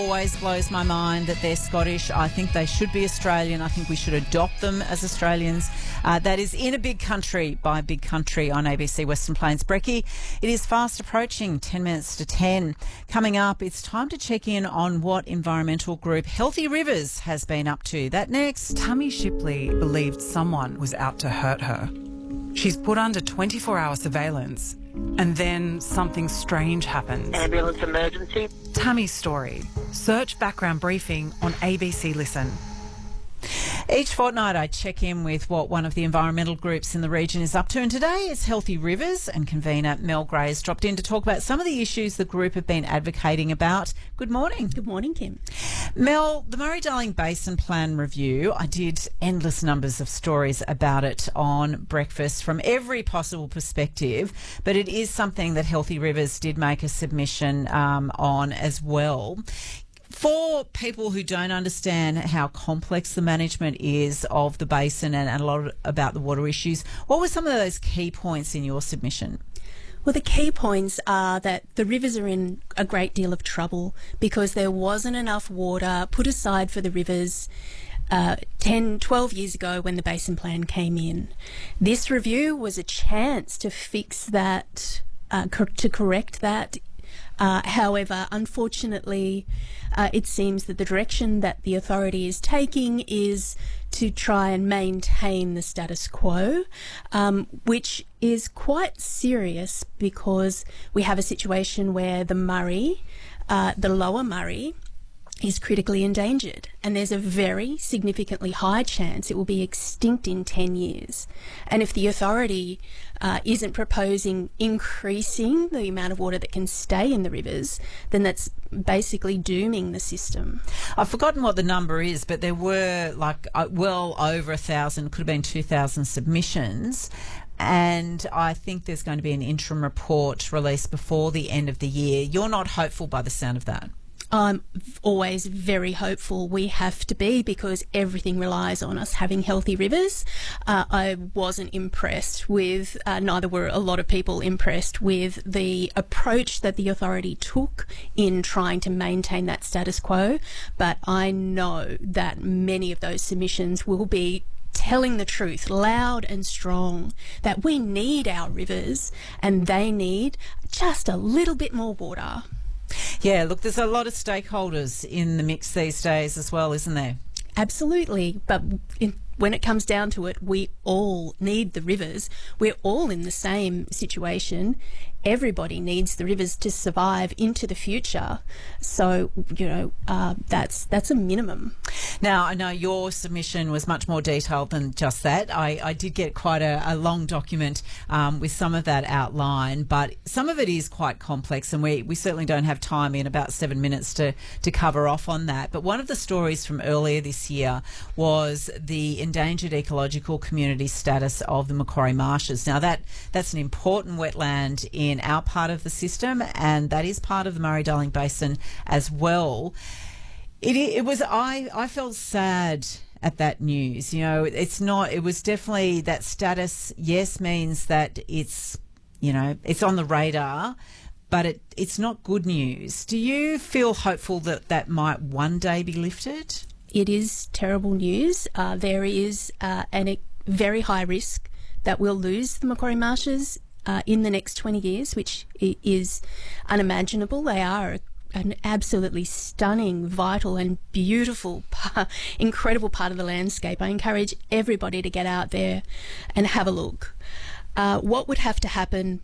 Always blows my mind that they're Scottish. I think they should be Australian. I think we should adopt them as Australians. That is In a Big Country by Big Country on ABC Western Plains. Brecky, it is fast approaching 10 minutes to 10. Coming up, it's time to check in on what environmental group Healthy Rivers has been up to. That next. Tammy Shipley believed someone was out to hurt her. She's put under 24-hour surveillance, and then something strange happens. Ambulance emergency. Tammy's story. Search background briefing on ABC Listen. Each fortnight I check in with what one of the environmental groups in the region is up to, and today it's Healthy Rivers, and convener Mel Gray has dropped in to talk about some of the issues the group have been advocating about. Good morning. Good morning, Kim. Mel, the Murray-Darling Basin Plan Review, I did endless numbers of stories about it on Breakfast from every possible perspective, but it is something that Healthy Rivers did make a submission on as well. For people who don't understand how complex the management is of the basin and a lot about the water issues, what were some of those key points in your submission? Well, the key points are that the rivers are in a great deal of trouble because there wasn't enough water put aside for the rivers 10, 12 years ago when the Basin Plan came in. This review was a chance to fix that, to correct that. However, unfortunately, it seems that the direction that the authority is taking is to try and maintain the status quo, which is quite serious because we have a situation where the Murray, the lower Murray, is critically endangered, and there's a very significantly high chance it will be extinct in 10 years. And if the authority isn't proposing increasing the amount of water that can stay in the rivers, then that's basically dooming the system. I've forgotten what the number is, but there were well over 1,000, could have been 2,000 submissions. And I think there's going to be an interim report released before the end of the year. You're not hopeful by the sound of that? I'm always very hopeful. We have to be because everything relies on us having healthy rivers. I wasn't impressed with, neither were a lot of people impressed with the approach that the authority took in trying to maintain that status quo. But I know that many of those submissions will be telling the truth loud and strong that we need our rivers and they need just a little bit more water. Yeah, look, there's a lot of stakeholders in the mix these days as well, isn't there? Absolutely, but when it comes down to it, we all need the rivers. We're all in the same situation. Everybody needs the rivers to survive into the future. So, that's a minimum. Now, I know your submission was much more detailed than just that. I did get quite a long document with some of that outlined, but some of it is quite complex, and we certainly don't have time in about 7 minutes to cover off on that. But one of the stories from earlier this year was the endangered ecological community status of the Macquarie Marshes. Now, that's an important wetland in our part of the system, and that is part of the Murray-Darling Basin as well. It was. I felt sad at that news. It's not. It was definitely that status. Yes, means that it's on the radar, but it's not good news. Do you feel hopeful that might one day be lifted? It is terrible news. There is a very high risk that we'll lose the Macquarie Marshes in the next 20 years, which is unimaginable. They are an absolutely stunning, vital and beautiful, incredible part of the landscape. I encourage everybody to get out there and have a look. What would have to happen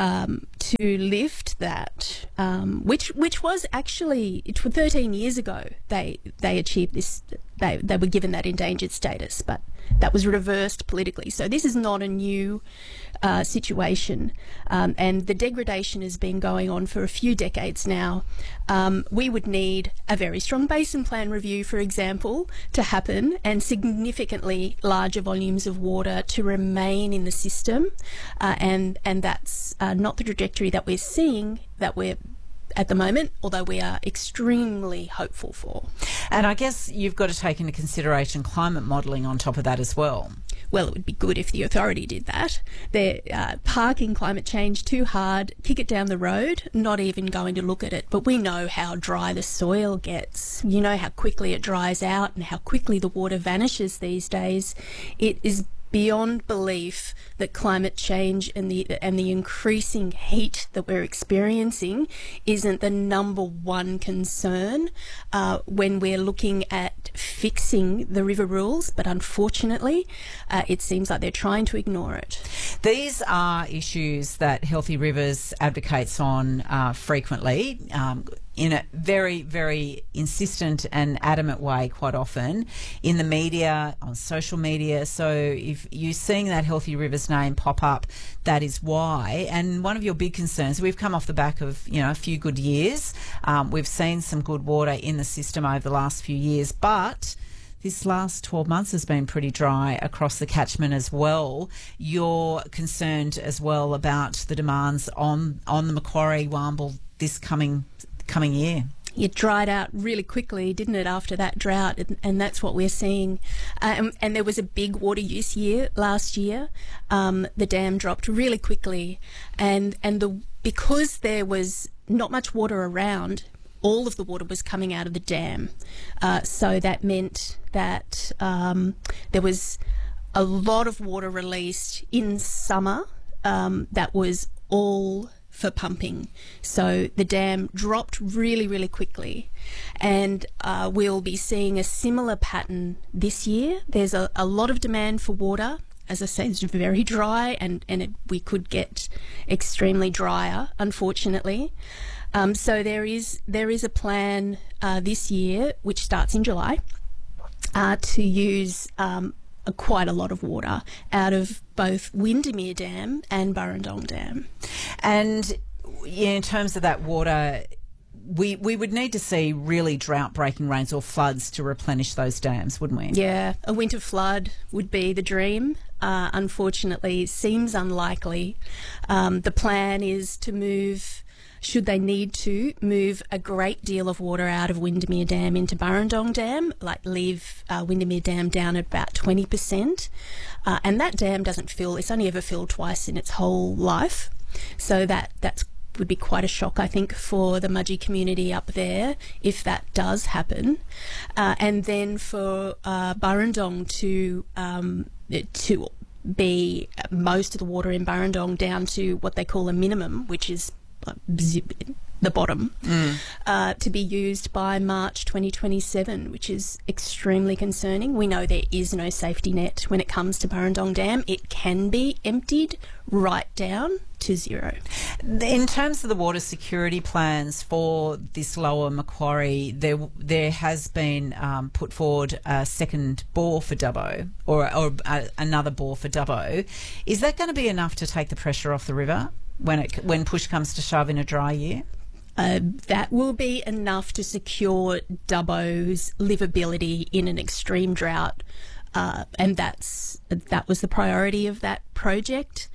to lift that, which was actually 13 years ago they achieved this, they were given that endangered status, but that was reversed politically. So this is not a new situation, and the degradation has been going on for a few decades now. We would need a very strong basin plan review, for example, to happen, and significantly larger volumes of water to remain in the system, and that's not the trajectory that we're seeing, that we're at the moment, although we are extremely hopeful for. And I guess you've got to take into consideration climate modelling on top of that as well. well, it would be good if the authority did that. They're parking climate change too hard, kick it down the road, not even going to look at it. But we know how dry the soil gets. You know how quickly it dries out and how quickly the water vanishes these days. It is beyond belief that climate change and the increasing heat that we're experiencing isn't the number one concern when we're looking at fixing the river rules, but unfortunately it seems like they're trying to ignore it. These are issues that Healthy Rivers advocates on frequently, in a very, very insistent and adamant way quite often in the media, on social media. So if you're seeing that Healthy Rivers name pop up, that is why. And one of your big concerns, we've come off the back of, a few good years. We've seen some good water in the system over the last few years, but this last 12 months has been pretty dry across the catchment as well. You're concerned as well about the demands on the Macquarie Warrnambool this coming year. It dried out really quickly, didn't it, after that drought? And that's what we're seeing. And there was a big water use year last year. The dam dropped really quickly. Because there was not much water around, all of the water was coming out of the dam. So that meant that there was a lot of water released in summer that was all for pumping. So the dam dropped really, really quickly. And we'll be seeing a similar pattern this year. There's a lot of demand for water. As I say, it's very dry and we could get extremely drier, unfortunately. So there is a plan this year, which starts in July, to use quite a lot of water out of both Windermere Dam and Burrendong Dam. And in terms of that water, we would need to see really drought-breaking rains or floods to replenish those dams, wouldn't we? Yeah, a winter flood would be the dream. Unfortunately, it seems unlikely. The plan is to move, should they need to, move a great deal of water out of Windermere Dam into Burrendong Dam, like leave Windermere Dam down at about 20%. And that dam doesn't fill, it's only ever filled twice in its whole life. So that would be quite a shock, I think, for the Mudgee community up there if that does happen. And then for Burrendong to be most of the water in Burrendong down to what they call a minimum, which is the bottom, to be used by March 2027, which is extremely concerning. We know there is no safety net when it comes to Burrendong Dam. It can be emptied right down to zero. In terms of the water security plans for this lower Macquarie, there has been put forward a second bore for Dubbo or another bore for Dubbo. Is that going to be enough to take the pressure off the river when push comes to shove in a dry year? That will be enough to secure Dubbo's livability in an extreme drought, and that was the priority of that project.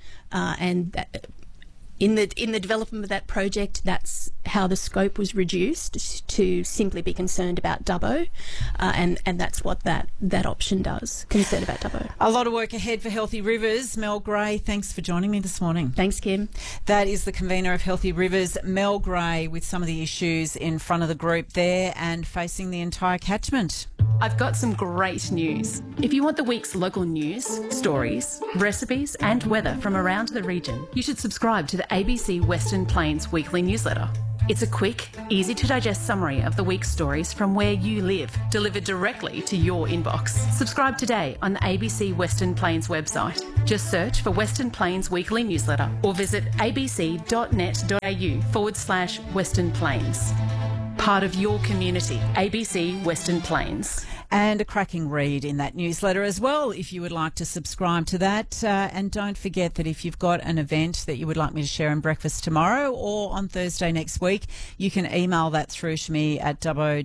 In the development of that project, that's how the scope was reduced to simply be concerned about Dubbo, and that's what that option does, concerned about Dubbo. A lot of work ahead for Healthy Rivers. Mel Gray, thanks for joining me this morning. Thanks, Kim. That is the convener of Healthy Rivers, Mel Gray, with some of the issues in front of the group there and facing the entire catchment. I've got some great news. If you want the week's local news, stories, recipes and weather from around the region, you should subscribe to the ABC Western Plains weekly newsletter. It's a quick, easy to digest summary of the week's stories from where you live, delivered directly to your inbox. Subscribe today on the ABC Western Plains website. Just search for Western Plains Weekly Newsletter or visit abc.net.au/Western Plains. Part of your community, ABC Western Plains. And a cracking read in that newsletter as well, if you would like to subscribe to that. And don't forget that if you've got an event that you would like me to share in breakfast tomorrow or on Thursday next week, you can email that through to me at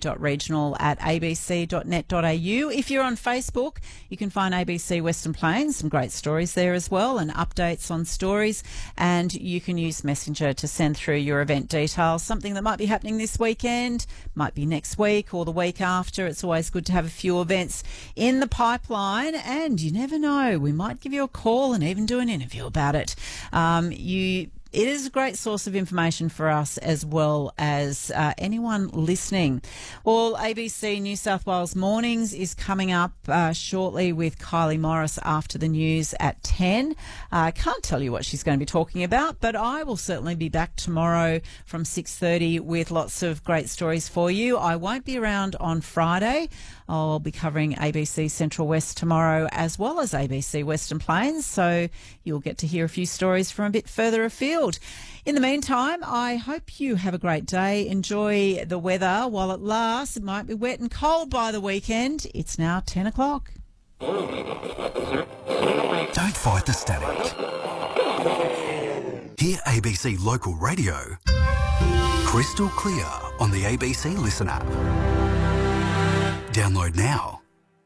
dubbo.regional@abc.net.au. If you're on Facebook, you can find ABC Western Plains, some great stories there as well, and updates on stories. And you can use Messenger to send through your event details, something that might be happening this weekend. weekend, might be next week or the week after. It's always good to have a few events in the pipeline, and you never know, we might give you a call and even do an interview about it. It is a great source of information for us as well as anyone listening. Well, ABC New South Wales Mornings is coming up shortly with Kylie Morris after the news at 10. I can't tell you what she's going to be talking about, but I will certainly be back tomorrow from 6:30 with lots of great stories for you. I won't be around on Friday. I'll be covering ABC Central West tomorrow as well as ABC Western Plains, so you'll get to hear a few stories from a bit further afield. In the meantime, I hope you have a great day. Enjoy the weather while it lasts. It might be wet and cold by the weekend. It's now 10 o'clock. Don't fight the static. Hear ABC Local Radio crystal clear on the ABC Listen app. Download now.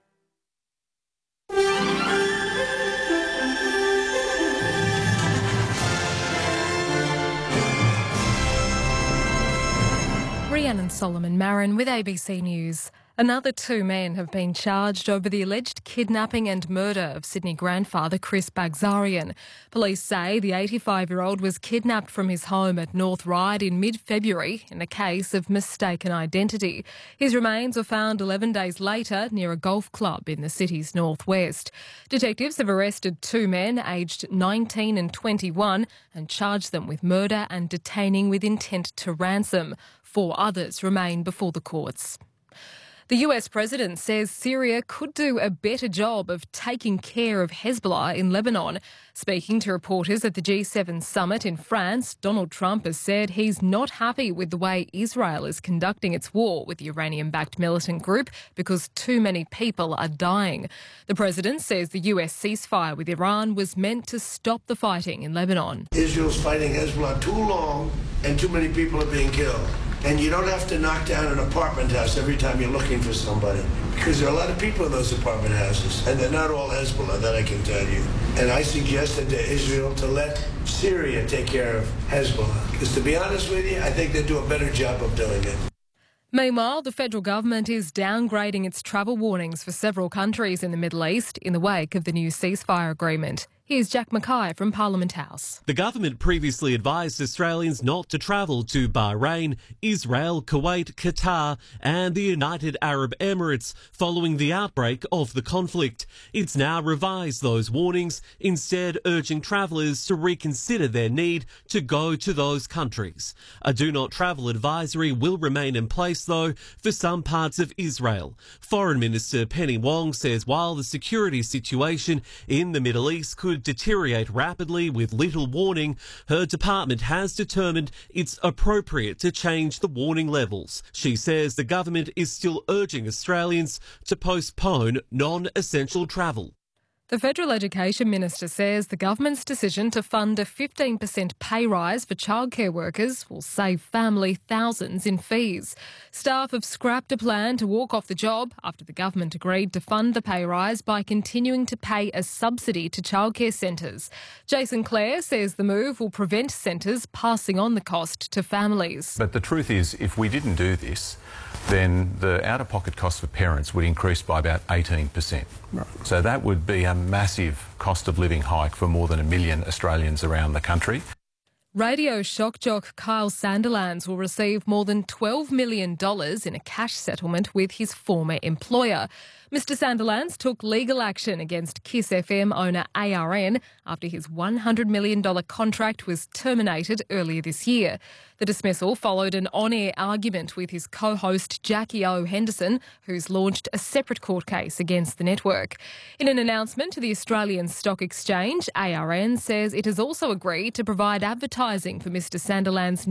Rhiannon Solomon Marin with ABC News. Another 2 men have been charged over the alleged kidnapping and murder of Sydney grandfather Chris Bagzarian. Police say the 85-year-old was kidnapped from his home at North Ryde in mid-February in a case of mistaken identity. His remains were found 11 days later near a golf club in the city's northwest. Detectives have arrested 2 men aged 19 and 21 and charged them with murder and detaining with intent to ransom. 4 others remain before the courts. The US president says Syria could do a better job of taking care of Hezbollah in Lebanon. Speaking to reporters at the G7 summit in France, Donald Trump has said he's not happy with the way Israel is conducting its war with the Iranian-backed militant group because too many people are dying. The president says the US ceasefire with Iran was meant to stop the fighting in Lebanon. Israel's fighting Hezbollah too long and too many people are being killed. And you don't have to knock down an apartment house every time you're looking for somebody, because there are a lot of people in those apartment houses, and they're not all Hezbollah, that I can tell you. And I suggested to Israel to let Syria take care of Hezbollah, because to be honest with you, I think they do a better job of doing it. Meanwhile, the federal government is downgrading its travel warnings for several countries in the Middle East in the wake of the new ceasefire agreement. Here's Jack Mackay from Parliament House. The government previously advised Australians not to travel to Bahrain, Israel, Kuwait, Qatar and the United Arab Emirates following the outbreak of the conflict. It's now revised those warnings, instead urging travellers to reconsider their need to go to those countries. A do not travel advisory will remain in place, though, for some parts of Israel. Foreign Minister Penny Wong says while the security situation in the Middle East could deteriorate rapidly with little warning, her department has determined it's appropriate to change the warning levels. She says the government is still urging Australians to postpone non-essential travel. The Federal Education Minister says the government's decision to fund a 15% pay rise for childcare workers will save family thousands in fees. Staff have scrapped a plan to walk off the job after the government agreed to fund the pay rise by continuing to pay a subsidy to childcare centres. Jason Clare says the move will prevent centres passing on the cost to families. But the truth is, if we didn't do this, then the out-of-pocket cost for parents would increase by about 18%. Right. So that would be a massive cost of living hike for more than 1 million Australians around the country. Radio shock jock Kyle Sandilands will receive more than $12 million in a cash settlement with his former employer. Mr Sandilands took legal action against Kiss FM owner ARN after his $100 million contract was terminated earlier this year. The dismissal followed an on-air argument with his co-host Jackie O. Henderson, who's launched a separate court case against the network. In an announcement to the Australian Stock Exchange, ARN says it has also agreed to provide advertising for Mr Sandilands'